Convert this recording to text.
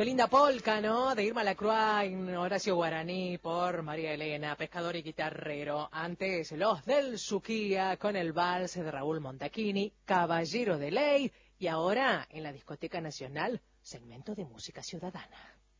Qué linda polca, ¿no? De Irma Lacroix, Horacio Guaraní, por María Elena, pescador y guitarrero. Antes, Los del Suquía, con el vals de Raúl Montaquini, Caballero de Ley. Y ahora, en la Discoteca Nacional, segmento de música ciudadana.